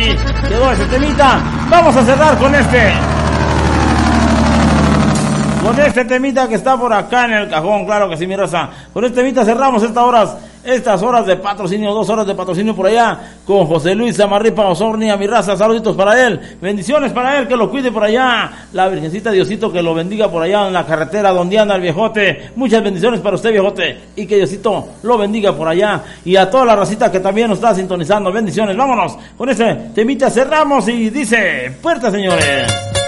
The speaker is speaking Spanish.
ahí quedó ese temita. Vamos a cerrar con este temita que está por acá en el cajón, claro que sí, mi raza. Con este temita cerramos estas horas de patrocinio, 2 horas de patrocinio por allá, con José Luis Zamarripa Osornia, mi raza, saluditos para él, bendiciones para él, que lo cuide por allá, la Virgencita Diosito que lo bendiga por allá en la carretera donde anda el viejote, muchas bendiciones para usted, viejote, y que Diosito lo bendiga por allá, y a toda la racita que también nos está sintonizando, bendiciones. Vámonos, con este temita cerramos y dice, puerta, señores.